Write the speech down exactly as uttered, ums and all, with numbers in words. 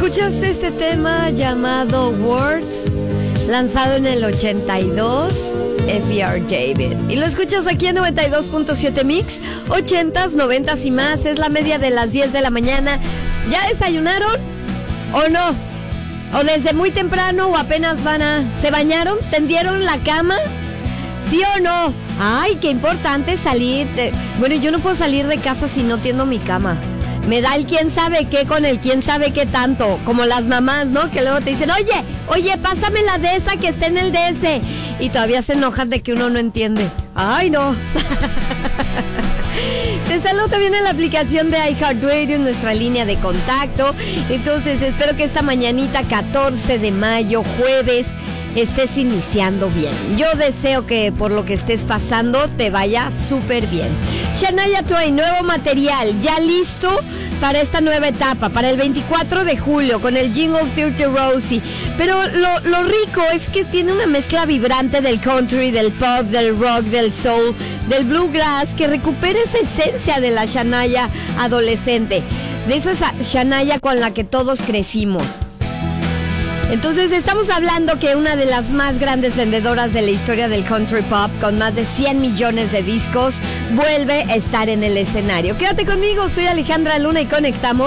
¿Escuchas este tema llamado Words? Lanzado en el ochenta y dos, F R David. Y lo escuchas aquí en noventa y dos punto siete Mix, ochentas, noventas y más. Es la media de las diez de la mañana. ¿Ya desayunaron o no? ¿O desde muy temprano o apenas van a... ¿Se bañaron? ¿Tendieron la cama? ¿Sí o no? Ay, qué importante salir de... Bueno, yo no puedo salir de casa si no tiendo mi cama. Me da el quién sabe qué con el quién sabe qué tanto. Como las mamás, ¿no? Que luego te dicen, oye, oye, pásame la de esa que está en el D S. Y todavía se enojan de que uno no entiende. Ay, no. Te saludo también en la aplicación de iHeartRadio, en nuestra línea de contacto. Entonces, espero que esta mañanita, catorce de mayo, jueves, estés iniciando bien. Yo deseo que por lo que estés pasando te vaya súper bien. Shania Twain, nuevo material, ya listo para esta nueva etapa, para el veinticuatro de julio, con el Jingle Dirty Rosie. Pero lo, lo rico es que tiene una mezcla vibrante del country, del pop, del rock, del soul, del bluegrass, que recupera esa esencia de la Shania adolescente, de esa Shania con la que todos crecimos. Entonces estamos hablando que una de las más grandes vendedoras de la historia del country pop, con más de cien millones de discos, vuelve a estar en el escenario. Quédate conmigo, soy Alejandra Luna y conectamos